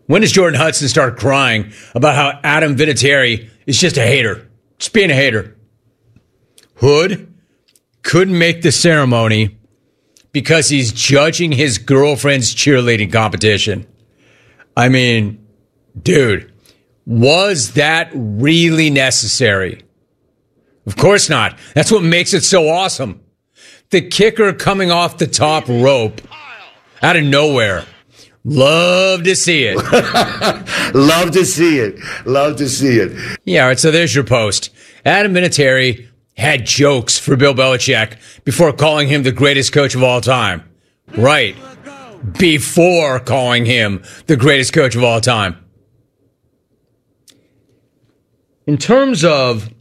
When does Jordan Hudson start crying about how Adam Vinatieri is just a hater? Just being a hater. Hood couldn't make the ceremony because he's judging his girlfriend's cheerleading competition. I mean, dude, was that really necessary? Of course not. That's what makes it so awesome. The kicker coming off the top rope out of nowhere. Love to see it. Love to see it. Love to see it. Yeah, all right, so there's your post. Adam Vinatieri had jokes for Bill Belichick before calling him the greatest coach of all time. Right. Before calling him the greatest coach of all time. In terms of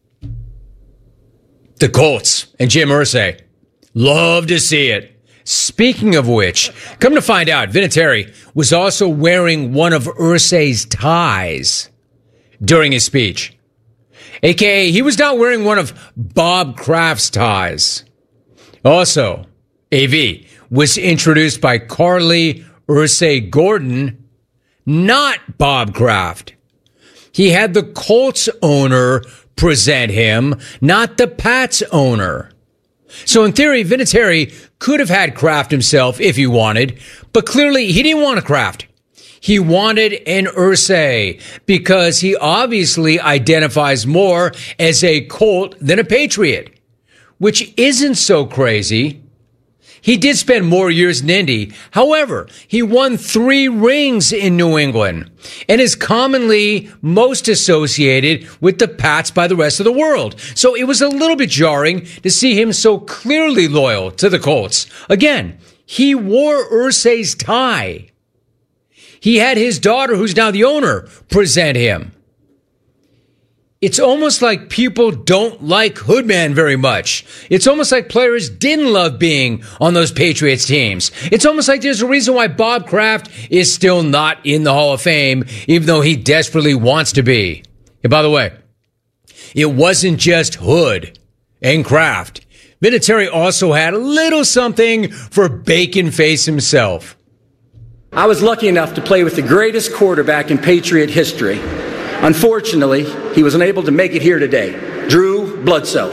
the Colts and Jim Irsay, love to see it. Speaking of which, come to find out, Vinatieri was also wearing one of Irsay's ties during his speech. AKA, he was not wearing one of Bob Kraft's ties. Also, AV was introduced by Carly Irsay Gordon, not Bob Kraft. He had the Colts owner present him, not the Pats owner. So in theory, Vinatieri could have had Kraft himself if he wanted, but clearly he didn't want a Kraft. He wanted an Irsay because he obviously identifies more as a Colt than a Patriot, which isn't so crazy. He did spend more years in Indy. However, he won 3 rings in New England and is commonly most associated with the Pats by the rest of the world. So it was a little bit jarring to see him so clearly loyal to the Colts. Again, he wore Irsay's tie. He had his daughter, who's now the owner, present him. It's almost like people don't like Hoodman very much. It's almost like players didn't love being on those Patriots teams. It's almost like there's a reason why Bob Kraft is still not in the Hall of Fame, even though he desperately wants to be. And by the way, it wasn't just Hood and Kraft. Vinatieri also had a little something for Bacon Face himself. I was lucky enough to play with the greatest quarterback in Patriot history. Unfortunately, he was unable to make it here today. Drew Bledsoe.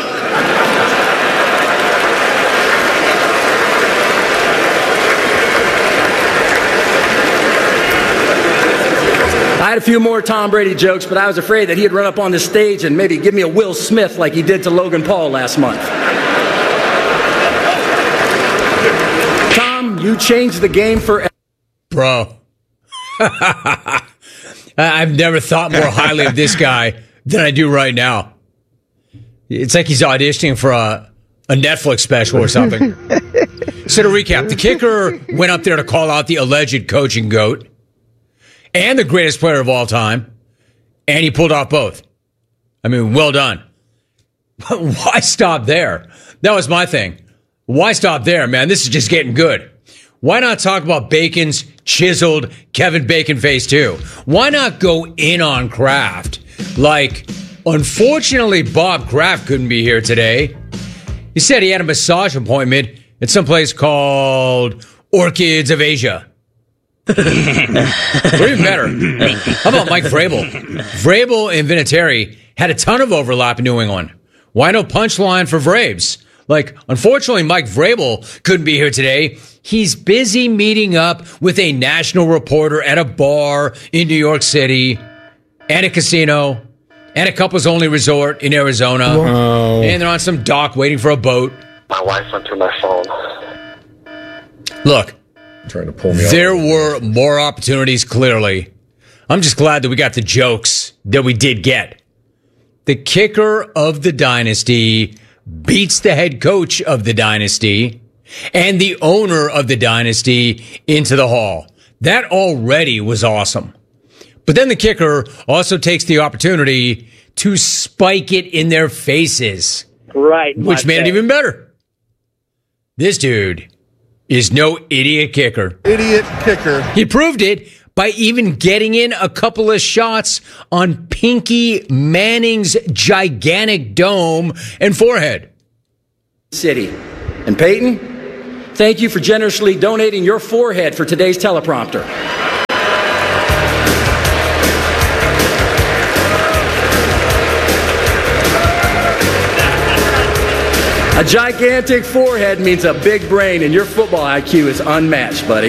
I had a few more Tom Brady jokes, but I was afraid that he'd run up on the stage and maybe give me a Will Smith like he did to Logan Paul last month. Tom, you changed the game forever. Bro. I've never thought more highly of this guy than I do right now. It's like he's auditioning for a Netflix special or something. So to recap, the kicker went up there to call out the alleged coaching goat and the greatest player of all time, and he pulled off both. I mean, well done. But why stop there? That was my thing. Why stop there, man? This is just getting good. Why not talk about Bacon's chiseled Kevin Bacon face too? Why not go in on Kraft? Like, unfortunately, Bob Kraft couldn't be here today. He said he had a massage appointment at some place called Orchids of Asia. Or even better, how about Mike Vrabel? Vrabel and Vinatieri had a ton of overlap in New England. Why no punchline for Vrabes? Like, unfortunately, Mike Vrabel couldn't be here today. He's busy meeting up with a national reporter at a bar in New York City and a casino and a couples-only resort in Arizona. Wow. And they're on some dock waiting for a boat. My wife went through my phone. Look, Trying to pull me there were more opportunities, clearly. I'm just glad that we got the jokes that we did get. The kicker of the dynasty beats the head coach of the dynasty and the owner of the dynasty into the hall. That already was awesome. But then the kicker also takes the opportunity to spike it in their faces. Right. Which made it even better. This dude is no idiot kicker. Idiot kicker. He proved it by even getting in a couple of shots on Pinky Manning's gigantic dome and forehead. City. And Peyton, thank you for generously donating your forehead for today's teleprompter. A gigantic forehead means a big brain, and your football IQ is unmatched, buddy.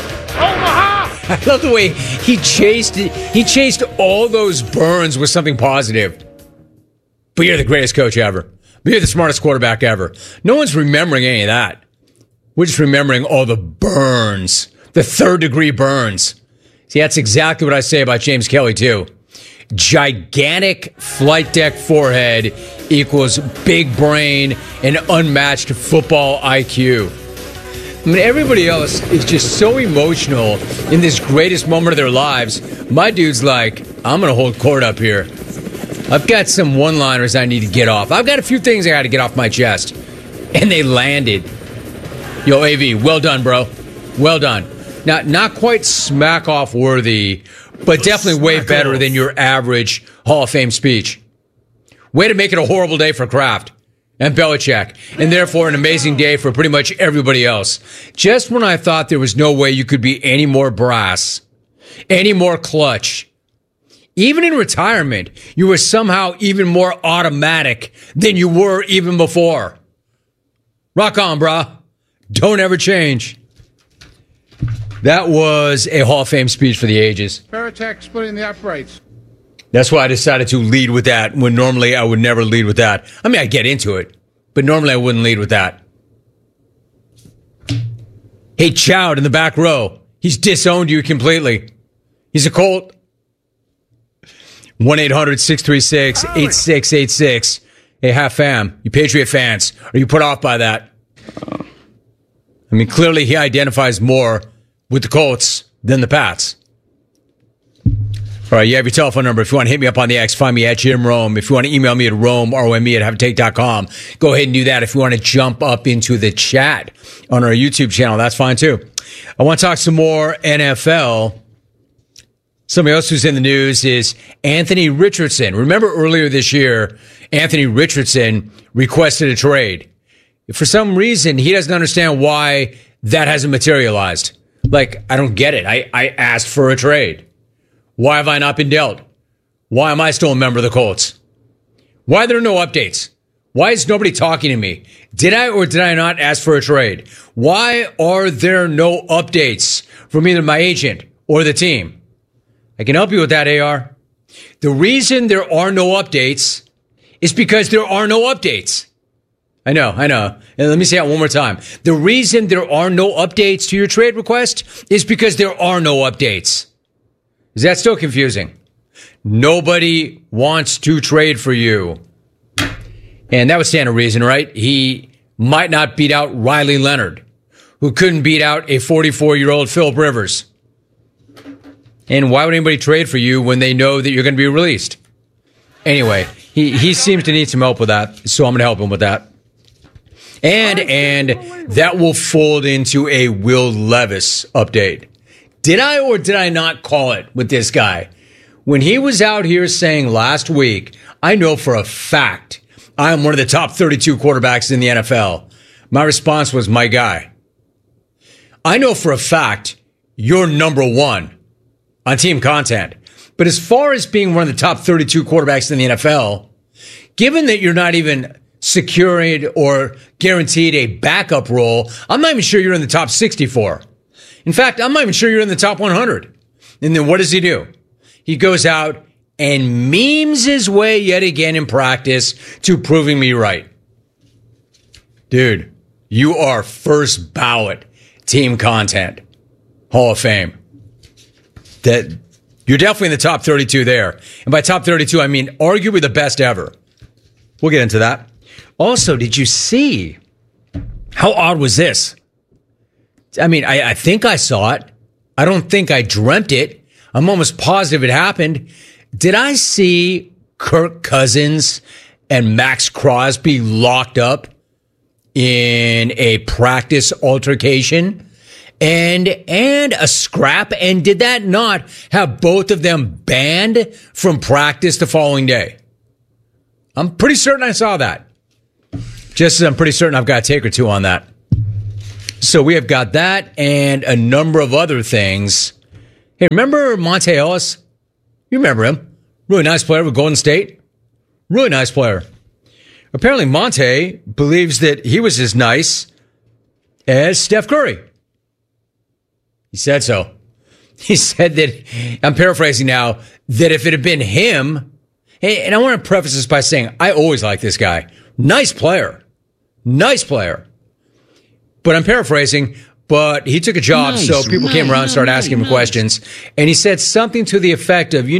I love the way he chased all those burns with something positive. But you're the greatest coach ever. But you're the smartest quarterback ever. No one's remembering any of that. We're just remembering all the burns, the third-degree burns. See, that's exactly what I say about James Kelly, too. Gigantic flight deck forehead equals big brain and unmatched football IQ. I mean, everybody else is just so emotional in this greatest moment of their lives. My dude's like, I'm going to hold court up here. I've got some one-liners I need to get off. I've got a few things I got to get off my chest. And they landed. Yo, AV, well done, bro. Well done. Not quite smack-off worthy, but definitely way better than your average Hall of Fame speech. Way to make it a horrible day for Kraft and Belichick, and therefore an amazing day for pretty much everybody else. Just when I thought there was no way you could be any more brass, any more clutch, even in retirement, you were somehow even more automatic than you were even before. Rock on, brah. Don't ever change. That was a Hall of Fame speech for the ages. Paratek splitting the uprights. That's why I decided to lead with that when normally I would never lead with that. I mean, I'd get into it, but normally I wouldn't lead with that. Hey, Chowd in the back row. He's disowned you completely. He's a Colt. 1-800-636-8686. Hey, half fam, you Patriot fans, are you put off by that? I mean, clearly he identifies more with the Colts than the Pats. All right, you have your telephone number. If you want to hit me up on the X, find me at Jim Rome. If you want to email me at Rome, R-O-M-E at haveatake.com, go ahead and do that. If you want to jump up into the chat on our YouTube channel, that's fine too. I want to talk some more NFL. Somebody else who's in the news is Anthony Richardson. Remember earlier this year, Anthony Richardson requested a trade. For some reason, he doesn't understand why that hasn't materialized. Like, I don't get it. I asked for a trade. Why have I not been dealt? Why am I still a member of the Colts? Why are there no updates? Why is nobody talking to me? Did I or did I not ask for a trade? Why are there no updates from either my agent or the team? I can help you with that, AR. The reason there are no updates is because there are no updates. I know. And let me say that one more time. The reason there are no updates to your trade request is because there are no updates. Is that still confusing? Nobody wants to trade for you. And that would stand to reason, right? He might not beat out Riley Leonard, who couldn't beat out a 44-year-old Philip Rivers. And why would anybody trade for you when they know that you're going to be released? Anyway, he seems to need some help with that, so I'm going to help him with that. And that will fold into a Will Levis update. Did I or did I not call it with this guy? When he was out here saying last week, I know for a fact I am one of the top 32 quarterbacks in the NFL. My response was, my guy, I know for a fact you're number one on team content. But as far as being one of the top 32 quarterbacks in the NFL, given that you're not even secured or guaranteed a backup role, I'm not even sure you're in the top 64. In fact, I'm not even sure you're in the top 100. And then what does he do? He goes out and memes his way yet again in practice to proving me right. Dude, you are first ballot team content Hall of Fame. That you're definitely in the top 32 there. And by top 32, I mean arguably the best ever. We'll get into that. Also, did you see how odd was this? I mean, I think I saw it. I don't think I dreamt it. I'm almost positive it happened. Did I see Kirk Cousins and Max Crosby locked up in a practice altercation and a scrap? And did that not have both of them banned from practice the following day? I'm pretty certain I saw that. Just as I'm pretty certain I've got a take or two on that. So we have got that and a number of other things. Hey, remember Monte Ellis? You remember him. Really nice player with Golden State. Really nice player. Apparently, Monte believes that he was as nice as Steph Curry. He said so. He said that, I'm paraphrasing now, that if it had been him, and I want to preface this by saying, I always like this guy. Nice player. Nice player. But I'm paraphrasing, but he took a job, so people came around and started asking him questions. And he said something to the effect of,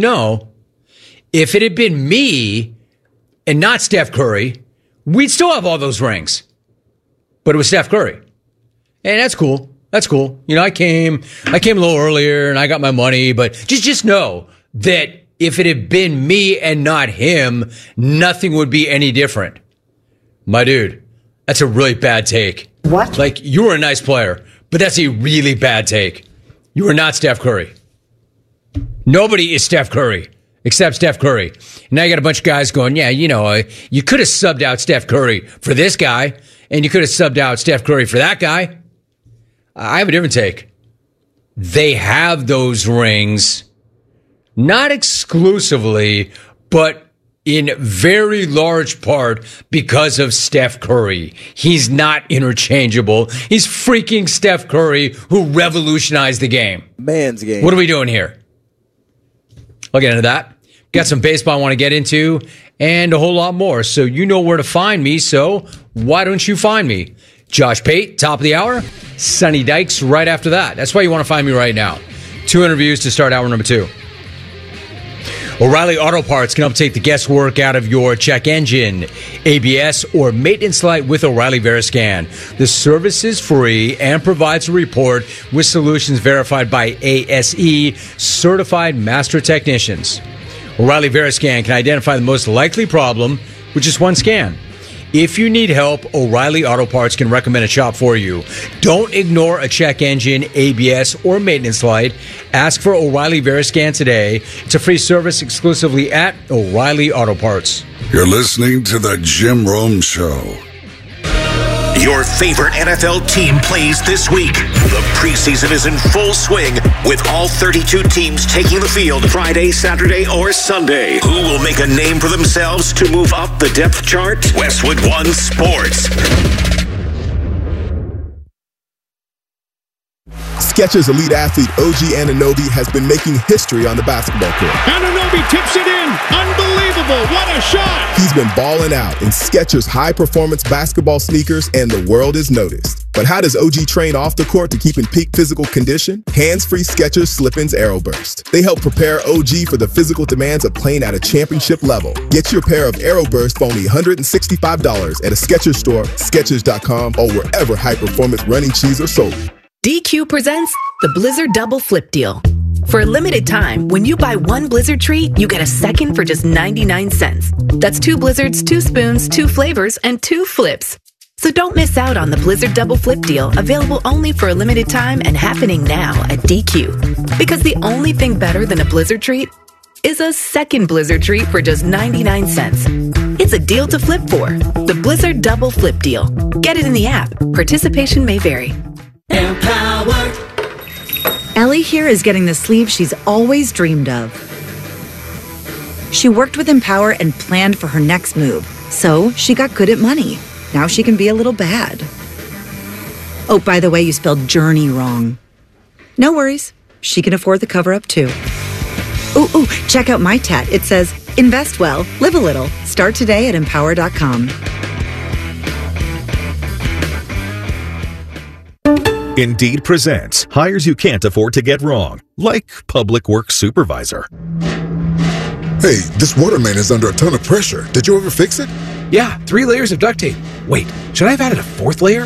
if it had been me and not Steph Curry, we'd still have all those rings. But it was Steph Curry. And that's cool. That's cool. I came a little earlier and I got my money, but just know that if it had been me and not him, nothing would be any different. My dude, that's a really bad take. What? Like, you were a nice player, but that's a really bad take. You are not Steph Curry. Nobody is Steph Curry except Steph Curry. Now you got a bunch of guys going, you could have subbed out Steph Curry for this guy, and you could have subbed out Steph Curry for that guy. I have a different take. They have those rings, not exclusively, but in very large part because of Steph Curry. He's not interchangeable. He's freaking Steph Curry, who revolutionized the game. Man's game. What are we doing here? I'll get into that. Got some baseball I want to get into and a whole lot more. So you know where to find me. So why don't you find me? Josh Pate, top of the hour. Sonny Dykes right after that. That's why you want to find me right now. 2 interviews to start hour number 2. O'Reilly Auto Parts can help take the guesswork out of your check engine, ABS, or maintenance light with O'Reilly Veriscan. The service is free and provides a report with solutions verified by ASE, certified master technicians. O'Reilly Veriscan can identify the most likely problem with just one scan. If you need help, O'Reilly Auto Parts can recommend a shop for you. Don't ignore a check engine, ABS, or maintenance light. Ask for O'Reilly Veriscan today. It's a free service exclusively at O'Reilly Auto Parts. You're listening to The Jim Rome Show. Your favorite NFL team plays this week. The preseason is in full swing with all 32 teams taking the field Friday, Saturday, or Sunday. Who will make a name for themselves to move up the depth chart? Westwood One Sports. Skechers elite athlete OG Anunoby has been making history on the basketball court. Anunoby tips it in. Unbelievable. What a shot. He's been balling out in Skechers high-performance basketball sneakers, and the world has noticed. But how does OG train off the court to keep in peak physical condition? Hands-free Skechers Slip-ins Aeroburst. They help prepare OG for the physical demands of playing at a championship level. Get your pair of Aeroburst for only $165 at a Skechers store, Skechers.com, or wherever high-performance running shoes are sold. DQ presents the Blizzard Double Flip Deal. For a limited time, when you buy one Blizzard treat, you get a second for just 99 cents. That's 2 Blizzards, 2 spoons, 2 flavors, and 2 flips. So don't miss out on the Blizzard Double Flip Deal, available only for a limited time and happening now at DQ. Because the only thing better than a Blizzard treat is a second Blizzard treat for just 99 cents. It's a deal to flip for. The Blizzard Double Flip Deal. Get it in the app. Participation may vary. Empowered. Ellie here is getting the sleeve she's always dreamed of. She worked with Empower and planned for her next move, so she got good at money. Now she can be a little bad. Oh, by the way, you spelled journey wrong. No worries. She can afford the cover-up too. Ooh, check out my tat. It says, invest well, live a little. Start today at empower.com. Indeed presents hires you can't afford to get wrong, like public works supervisor. Hey, this water main is under a ton of pressure. Did you ever fix it? Yeah, 3 layers of duct tape. Wait, should I have added a 4th layer?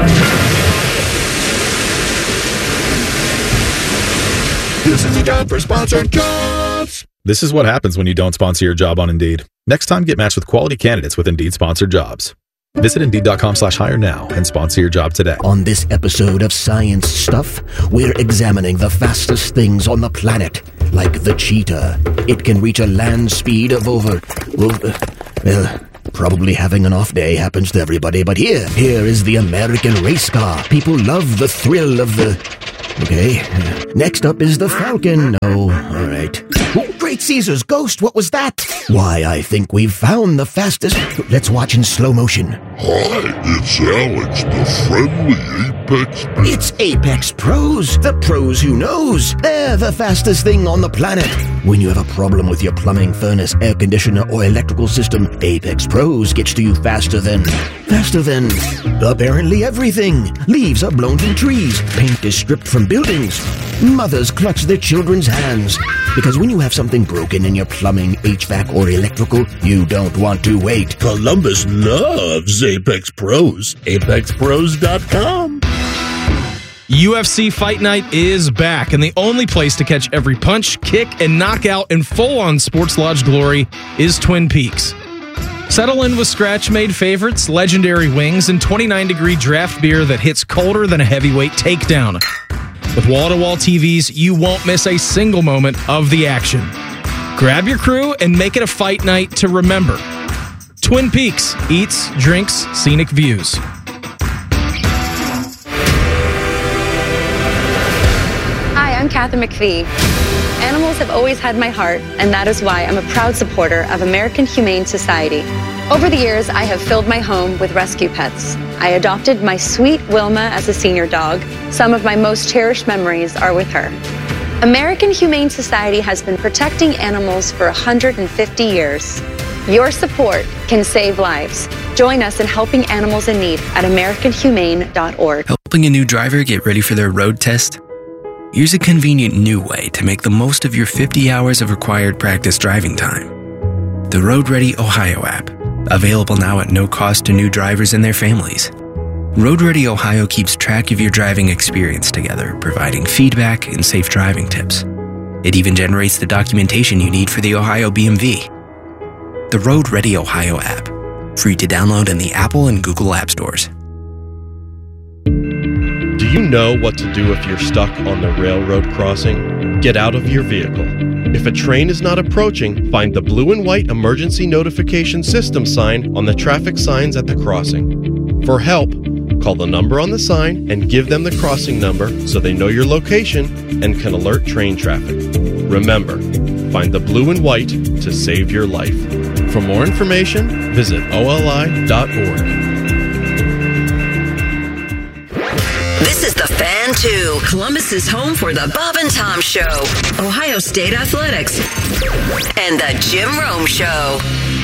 This is a job for sponsored jobs. This is what happens when you don't sponsor your job on Indeed. Next time, get matched with quality candidates with Indeed sponsored jobs. Visit Indeed.com/hire now and sponsor your job today. On this episode of Science Stuff, we're examining the fastest things on the planet, like the cheetah. It can reach a land speed of over, probably having an off day happens to everybody, but here is the American race car. People love the thrill of the... Okay, next up is the Falcon. Oh, all right. Oh, great Caesar's ghost, what was that? Why, I think we've found the fastest... Let's watch in slow motion. Hi, it's Alex, the friendly Apex. It's Apex Pros, the pros who knows. They're the fastest thing on the planet. When you have a problem with your plumbing, furnace, air conditioner, or electrical system, Apex Pros gets to you faster than apparently everything. Leaves are blown from trees. Paint is stripped from buildings. Mothers clutch their children's hands. Because when you have something broken in your plumbing, HVAC, or electrical, you don't want to wait. Columbus loves Apex Pros. ApexPros.com. UFC Fight Night is back, and the only place to catch every punch, kick, and knockout in full-on Sports Lodge glory is Twin Peaks. Settle in with scratch-made favorites, legendary wings, and 29-degree draft beer that hits colder than a heavyweight takedown. With wall-to-wall TVs, you won't miss a single moment of the action. Grab your crew and make it a fight night to remember. Twin Peaks, eats, drinks, scenic views. Hi, I'm Kathy McPhee. Animals have always had my heart, and that is why I'm a proud supporter of American Humane Society. Over the years, I have filled my home with rescue pets. I adopted my sweet Wilma as a senior dog. Some of my most cherished memories are with her. American Humane Society has been protecting animals for 150 years. Your support can save lives. Join us in helping animals in need at AmericanHumane.org. Helping a new driver get ready for their road test? Here's a convenient new way to make the most of your 50 hours of required practice driving time. The Road Ready Ohio app, available now at no cost to new drivers and their families. Road Ready Ohio keeps track of your driving experience together, providing feedback and safe driving tips. It even generates the documentation you need for the Ohio BMV. The Road Ready Ohio app, free to download in the Apple and Google App Stores. Do you know what to do if you're stuck on the railroad crossing? Get out of your vehicle. If a train is not approaching, find the blue and white emergency notification system sign on the traffic signs at the crossing. For help, call the number on the sign and give them the crossing number so they know your location and can alert train traffic. Remember, find the blue and white to save your life. For more information, visit oli.org. This is the Fan 2, Columbus's home for the Bob and Tom Show, Ohio State Athletics, and the Jim Rome Show.